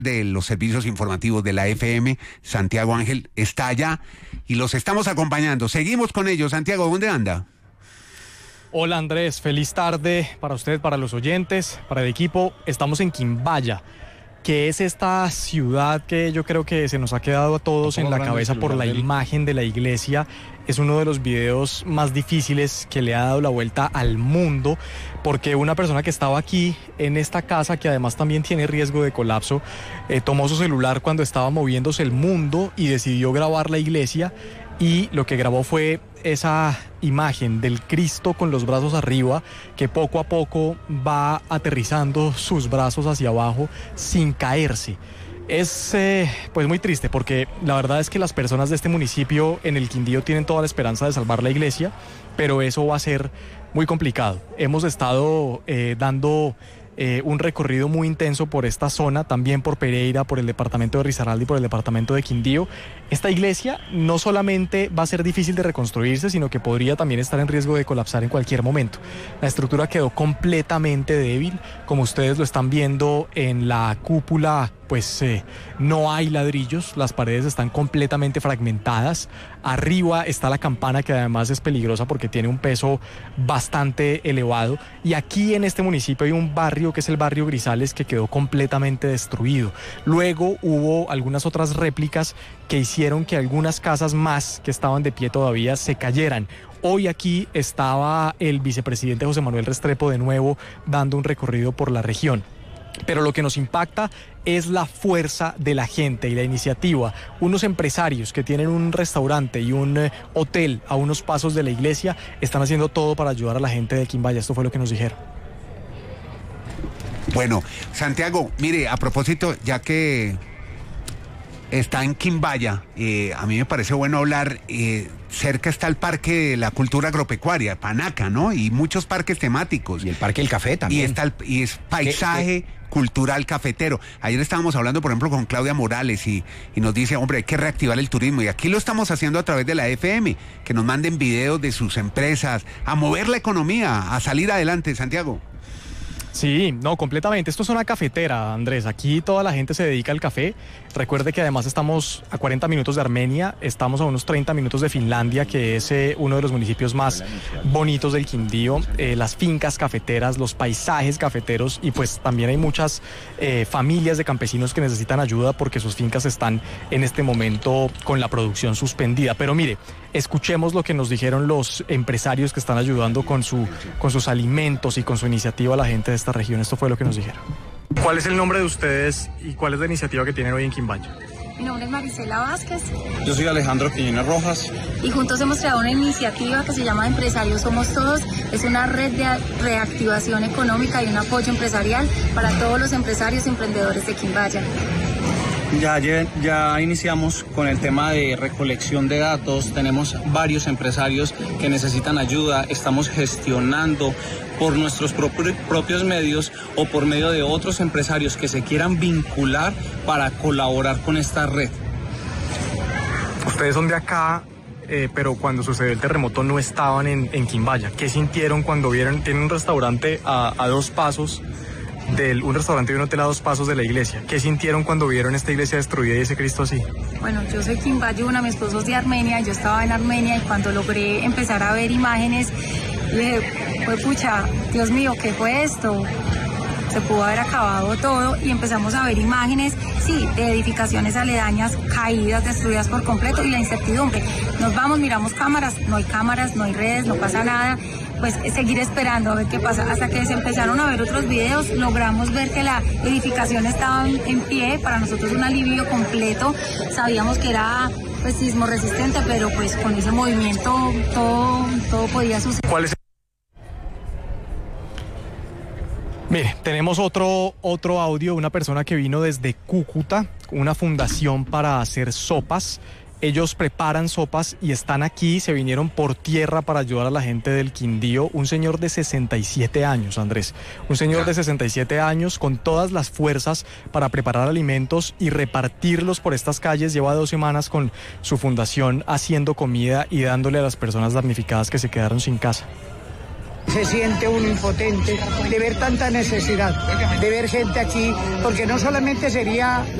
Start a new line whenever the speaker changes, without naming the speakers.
de los servicios informativos de la FM, Santiago Ángel, está allá y los estamos acompañando. Seguimos con ellos. Santiago, ¿dónde anda?
Hola Andrés, feliz tarde para usted, para los oyentes, para el equipo. Estamos en Quimbaya, que es esta ciudad que yo creo que se nos ha quedado a todos en la cabeza por la imagen de la iglesia. Es uno de los videos más difíciles que le ha dado la vuelta al mundo, porque una persona que estaba aquí en esta casa, que además también tiene riesgo de colapso, tomó su celular cuando estaba moviéndose el mundo y decidió grabar la iglesia, y lo que grabó fue esa imagen del Cristo con los brazos arriba, que poco a poco va aterrizando sus brazos hacia abajo sin caerse. Es pues muy triste, porque la verdad es que las personas de este municipio en el Quindío tienen toda la esperanza de salvar la iglesia, pero eso va a ser muy complicado. Hemos estado dando un recorrido muy intenso por esta zona, también por Pereira, por el departamento de Risaralda y por el departamento de Quindío. Esta iglesia no solamente va a ser difícil de reconstruirse, sino que podría también estar en riesgo de colapsar en cualquier momento. La estructura quedó completamente débil, como ustedes lo están viendo en la cúpula. Pues no hay ladrillos, las paredes están completamente fragmentadas. Arriba está la campana, que además es peligrosa porque tiene un peso bastante elevado. Y aquí en este municipio hay un barrio que es el barrio Grisales, que quedó completamente destruido. Luego hubo algunas otras réplicas que hicieron que algunas casas más que estaban de pie todavía se cayeran. Hoy aquí estaba el vicepresidente José Manuel Restrepo de nuevo dando un recorrido por la región. Pero lo que nos impacta es la fuerza de la gente y la iniciativa. Unos empresarios que tienen un restaurante y un hotel a unos pasos de la iglesia están haciendo todo para ayudar a la gente de Quimbaya. Esto fue lo que nos dijeron.
Bueno, Santiago, mire, a propósito, ya que está en Quimbaya, a mí me parece bueno hablar. Cerca está el Parque de la Cultura Agropecuaria, Panaca, ¿no? Y muchos parques temáticos.
Y el Parque del Café también.
Y es paisaje cultural cafetero. Ayer estábamos hablando, por ejemplo, con Claudia Morales y nos dice, hombre, hay que reactivar el turismo. Y aquí lo estamos haciendo a través de la FM, que nos manden videos de sus empresas, a mover la economía, a salir adelante, Santiago.
Sí, no, completamente. Esto es una cafetera, Andrés. Aquí toda la gente se dedica al café. Recuerde que además estamos a 40 minutos de Armenia, estamos a unos 30 minutos de Finlandia, que es uno de los municipios más bonitos del Quindío. Las fincas cafeteras, los paisajes cafeteros, y pues también hay muchas familias de campesinos que necesitan ayuda porque sus fincas están en este momento con la producción suspendida. Pero mire, escuchemos lo que nos dijeron los empresarios que están ayudando con sus alimentos y con su iniciativa a la gente de esta región. Esto fue lo que nos dijeron. ¿Cuál es el nombre de ustedes y cuál es la iniciativa que tienen hoy en Quimbaya?
Mi nombre es Marisela Vázquez.
Yo soy Alejandro Quiñones Rojas.
Y juntos hemos creado una iniciativa que se llama Empresarios Somos Todos. Es una red de reactivación económica y un apoyo empresarial para todos los empresarios y emprendedores de Quimbaya.
Ya iniciamos con el tema de recolección de datos. Tenemos varios empresarios que necesitan ayuda. Estamos gestionando por nuestros propios medios o por medio de otros empresarios que se quieran vincular para colaborar con esta red.
Ustedes son de acá, pero cuando sucedió el terremoto no estaban en Quimbaya. ¿Qué sintieron cuando vieron? Tienen un restaurante a 2 pasos un restaurante y un hotel a 2 pasos de la iglesia. ¿Qué sintieron cuando vieron esta iglesia destruida y ese Cristo así?
Bueno, yo soy Quimbayuna, mi esposo es de Armenia, yo estaba en Armenia, y cuando logré empezar a ver imágenes, dije, pues pucha, Dios mío, ¿qué fue esto? Se pudo haber acabado todo, y empezamos a ver imágenes, sí, de edificaciones aledañas caídas, destruidas por completo, y la incertidumbre. Nos vamos, miramos cámaras, no hay redes, no pasa nada. Pues seguir esperando a ver qué pasa. Hasta que se empezaron a ver otros videos, logramos ver que la edificación estaba en pie. Para nosotros un alivio completo. Sabíamos que era pues sismo resistente, pero pues con ese movimiento todo podía suceder.
¿Cuál es? Mire, tenemos otro audio, una persona que vino desde Cúcuta, una fundación para hacer sopas. Ellos preparan sopas y están aquí, se vinieron por tierra para ayudar a la gente del Quindío. Un señor de 67 años, Andrés. Un señor de 67 años con todas las fuerzas para preparar alimentos y repartirlos por estas calles. Lleva 2 semanas con su fundación haciendo comida y dándole a las personas damnificadas que se quedaron sin casa.
Se siente uno impotente de ver tanta necesidad, de ver gente aquí, porque no solamente sería